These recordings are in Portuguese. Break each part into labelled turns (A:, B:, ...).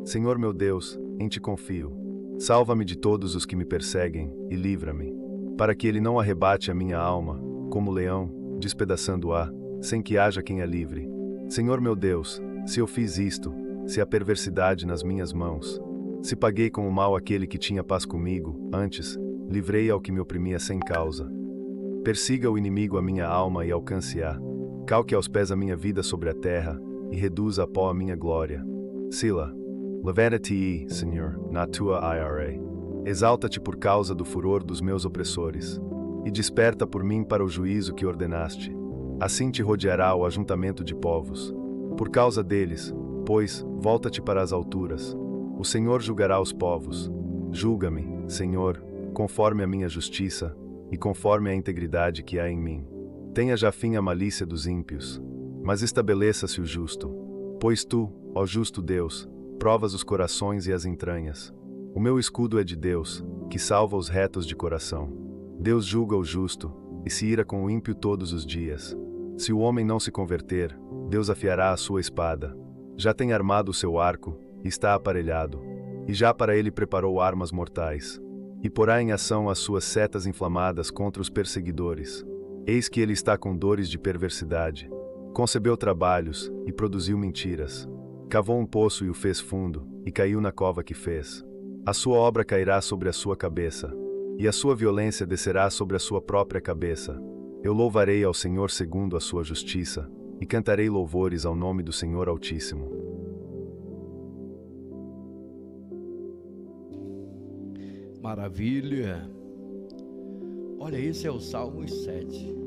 A: Senhor meu Deus, em ti confio. Salva-me de todos os que me perseguem e livra-me, para que ele não arrebate a minha alma, como leão, despedaçando-a, sem que haja quem a livre. Senhor meu Deus, se eu fiz isto, se há perversidade nas minhas mãos, se paguei com o mal aquele que tinha paz comigo, antes, livrei ao que me oprimia sem causa. Persiga o inimigo a minha alma e alcance-a. Calque aos pés a minha vida sobre a terra, e reduza a pó a minha glória. Sila. Levanta-te, Senhor, na tua ira. Exalta-te por causa do furor dos meus opressores, e desperta por mim para o juízo que ordenaste. Assim te rodeará o ajuntamento de povos. Por causa deles, pois, volta-te para as alturas. O Senhor julgará os povos. Julga-me, Senhor, conforme a minha justiça, e conforme a integridade que há em mim. Tenha já fim a malícia dos ímpios, mas estabeleça-se o justo. Pois tu, ó justo Deus, provas os corações e as entranhas. O meu escudo é de Deus, que salva os retos de coração. Deus julga o justo, e se ira com o ímpio todos os dias. Se o homem não se converter, Deus afiará a sua espada. Já tem armado o seu arco, e está aparelhado, e já para ele preparou armas mortais. E porá em ação as suas setas inflamadas contra os perseguidores. Eis que ele está com dores de perversidade. Concebeu trabalhos, e produziu mentiras. Cavou um poço e o fez fundo, e caiu na cova que fez. A sua obra cairá sobre a sua cabeça, e a sua violência descerá sobre a sua própria cabeça. Eu louvarei ao Senhor segundo a sua justiça, e cantarei louvores ao nome do Senhor Altíssimo.
B: Maravilha! Olha, esse é o Salmos 7.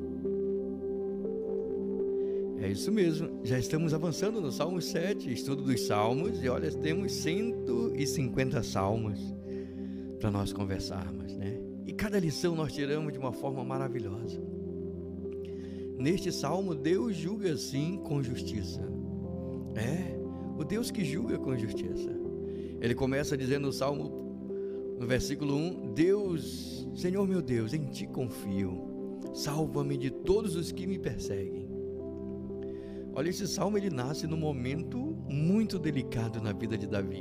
B: É isso mesmo, já estamos avançando no Salmos 7, estudo dos Salmos, e olha, temos 150 salmos para nós conversarmos, né? E cada lição nós tiramos de uma forma maravilhosa. Neste salmo, Deus julga sim com justiça. É, o Deus que julga com justiça. Ele começa dizendo no salmo, no versículo 1, Deus, Senhor meu Deus, em ti confio, salva-me de todos os que me perseguem. Olha, esse salmo ele nasce num momento muito delicado na vida de Davi.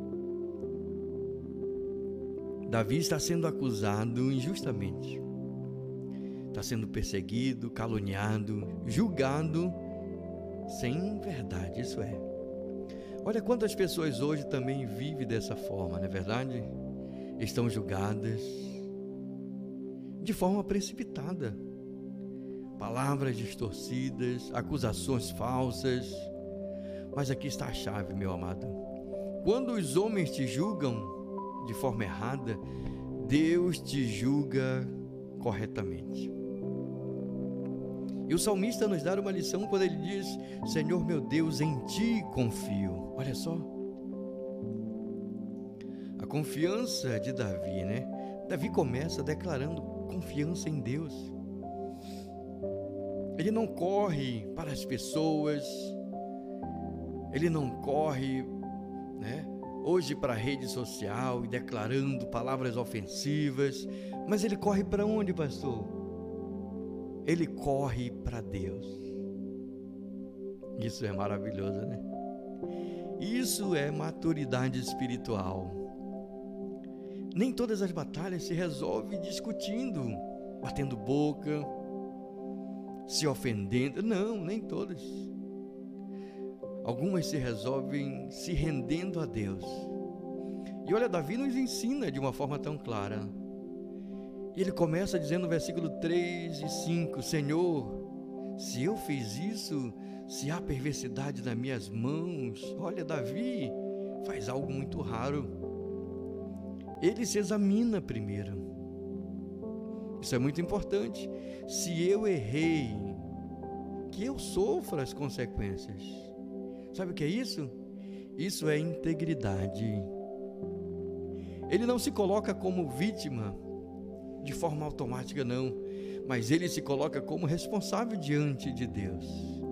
B: Davi está sendo acusado injustamente. Está sendo perseguido, caluniado, julgado sem verdade, isso é. Olha quantas pessoas hoje também vivem dessa forma, não é verdade? Estão julgadas de forma precipitada. Palavras distorcidas, acusações falsas. Mas aqui está a chave, meu amado. Quando os homens te julgam de forma errada, Deus te julga corretamente. E o salmista nos dá uma lição quando ele diz, Senhor meu Deus, em ti confio. Olha só. A confiança de Davi, né? Davi começa declarando confiança em Deus. Ele não corre para as pessoas, ele não corre, né, hoje para a rede social e declarando palavras ofensivas, mas ele corre para onde, pastor? Ele corre para Deus. Isso é maravilhoso, né? Isso é maturidade espiritual. Nem todas as batalhas se resolvem discutindo, batendo boca, se ofendendo. Não, nem todas. Algumas se resolvem se rendendo a Deus. E olha, Davi nos ensina de uma forma tão clara. E ele começa dizendo no versículo 3 e 5, Senhor, se eu fiz isso, se há perversidade nas minhas mãos. Olha, Davi faz algo muito raro. Ele se examina primeiro. Isso é muito importante. Se eu errei, que eu sofra as consequências. Sabe o que é isso? Isso é integridade. Ele não se coloca como vítima de forma automática, não, mas ele se coloca como responsável diante de Deus.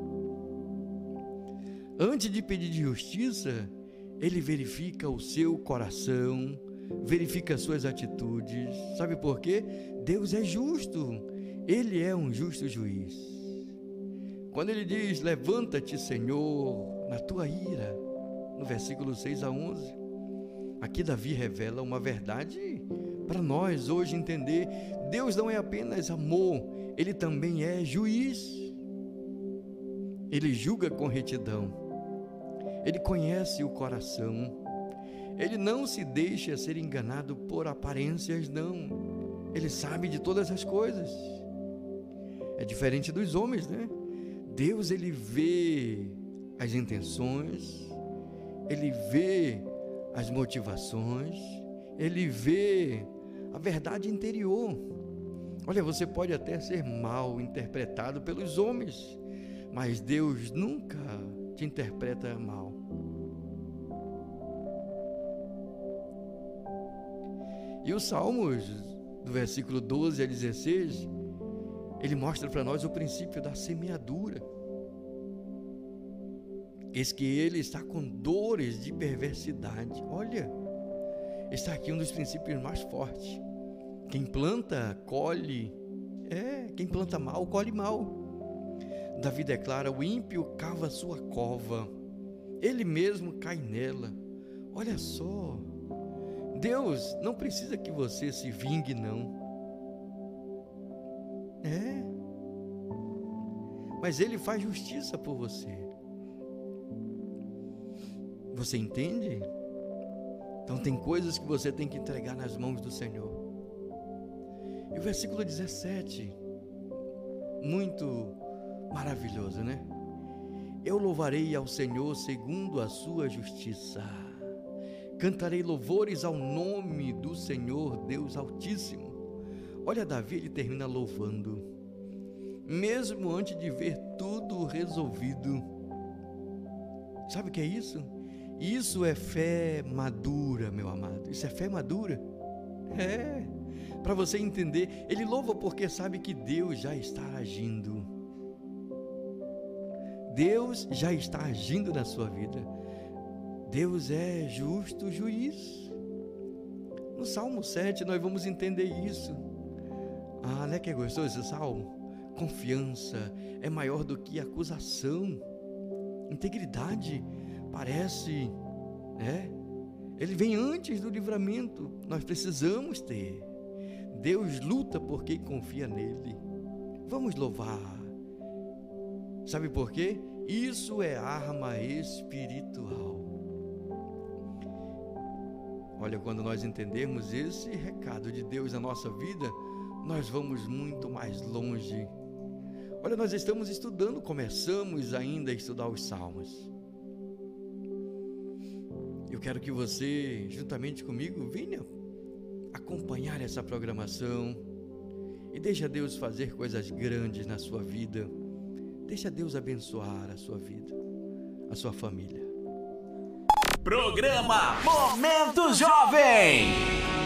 B: Antes de pedir justiça, ele verifica o seu coração, verifica as suas atitudes. Sabe por quê? Deus é justo, ele é um justo juiz. Quando ele diz, levanta-te, Senhor, na tua ira, no versículo 6 a 11. Aqui Davi revela uma verdade para nós hoje entender. Deus não é apenas amor, Ele também é juiz. Ele julga com retidão. Ele conhece o coração. Ele não se deixa ser enganado por aparências, não. Ele sabe de todas as coisas. É diferente dos homens, né? Deus, Ele vê as intenções, Ele vê as motivações, Ele vê a verdade interior. Olha, você pode até ser mal interpretado pelos homens, mas Deus nunca te interpreta mal. E os Salmos, do versículo 12 a 16, ele mostra para nós o princípio da semeadura. Eis que ele está com dores de perversidade. Olha, está aqui um dos princípios mais fortes. Quem planta, colhe. Quem planta mal, colhe mal. Davi declara: o ímpio cava sua cova, ele mesmo cai nela. Olha só, Deus não precisa que você se vingue, não. Mas Ele faz justiça por você. Você entende? Então tem coisas que você tem que entregar nas mãos do Senhor. E o versículo 17, muito maravilhoso, né? Eu louvarei ao Senhor segundo a sua justiça. Cantarei louvores ao nome do Senhor Deus Altíssimo. Olha, Davi, ele termina louvando, mesmo antes de ver tudo resolvido. Sabe o que é isso? Isso é fé madura, meu amado. Isso é fé madura. Para você entender, ele louva porque sabe que Deus já está agindo. Deus já está agindo na sua vida. Deus é justo juiz. No Salmo 7 nós vamos entender isso. Né, que gostou esse salmo? Confiança é maior do que acusação. Integridade parece, ele vem antes do livramento. Nós precisamos ter. Deus luta por quem confia nele. Vamos louvar. Sabe por quê? Isso é arma espiritual. Olha, quando nós entendermos esse recado de Deus na nossa vida, nós vamos muito mais longe. Olha, nós estamos estudando, começamos ainda a estudar os Salmos. Eu quero que você, juntamente comigo, venha acompanhar essa programação e deixa Deus fazer coisas grandes na sua vida. Deixa Deus abençoar a sua vida, a sua família.
C: Programa Momento Jovem.